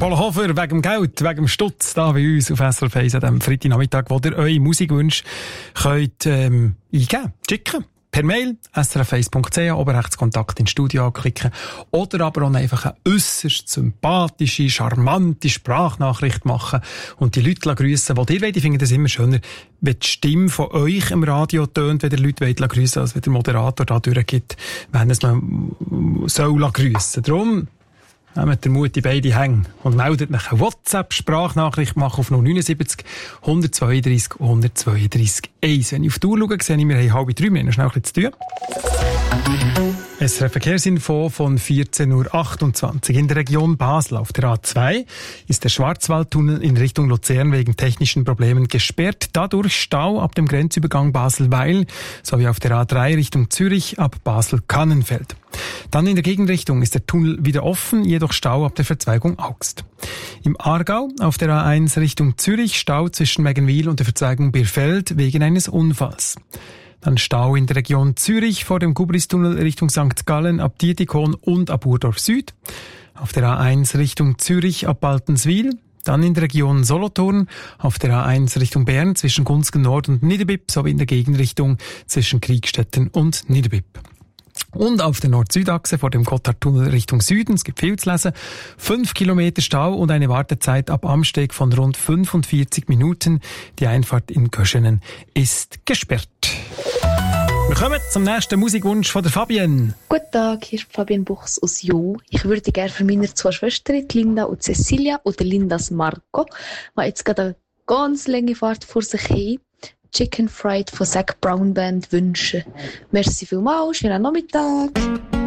Paul Hofer, wegen dem Geld, wegen dem Stutz, da bei uns auf SRF 1 an diesem Freitagnachmittag, wo ihr eure Musikwünsche könnt, eingeben, schicken. Per Mail, srf1.ch, oben rechts Kontakt ins Studio anklicken. Oder aber auch einfach eine äusserst sympathische, charmante Sprachnachricht machen und die Leute grüssen, die ihr wollt. Ich finde das immer schöner, wenn die Stimme von euch im Radio tönt, wenn ihr Leute grüssen wollt, als wenn der Moderator da durchgibt, wenn es man soll grüssen. Darum, nehmt den Mut in beide Hänge und meldet nach eine WhatsApp-Sprachnachricht machen auf 079 132 132 1. Wenn ich auf die Uhr schaue, sehe ich, wir haben 2:30, wir haben noch schnell ein bisschen zu tun. SRF Verkehrsinfo von 14.28 Uhr. In der Region Basel auf der A2 ist der Schwarzwaldtunnel in Richtung Luzern wegen technischen Problemen gesperrt. Dadurch Stau ab dem Grenzübergang Basel-Weil sowie auf der A3 Richtung Zürich ab Basel-Kannenfeld. Dann in der Gegenrichtung ist der Tunnel wieder offen, jedoch Stau ab der Verzweigung Augst. Im Aargau auf der A1 Richtung Zürich Stau zwischen Meggenwil und der Verzweigung Birfeld wegen eines Unfalls. Dann Stau in der Region Zürich vor dem Gubristunnel Richtung St. Gallen ab Dietikon und ab Urdorf Süd. Auf der A1 Richtung Zürich ab Baltenswil. Dann in der Region Solothurn auf der A1 Richtung Bern zwischen Gunzgen Nord und Niederbipp sowie in der Gegenrichtung zwischen Kriegstetten und Niederbipp. Und auf der Nord-Süd-Achse vor dem Gotthardtunnel Richtung Süden, es gibt viel zu lesen, 5 Kilometer Stau und eine Wartezeit ab Amsteg von rund 45 Minuten. Die Einfahrt in Köschenen ist gesperrt. Wir kommen zum nächsten Musikwunsch von der Fabienne. Guten Tag, hier ist Fabienne Buchs aus Jo. Ich würde gerne für meine 2 Schwestern, Linda und Cecilia, oder Lindas Marco, die jetzt gerade eine ganz lange Fahrt vor sich haben, Chicken Fried von Zac Brown Band wünschen. Merci vielmals, schönen Nachmittag.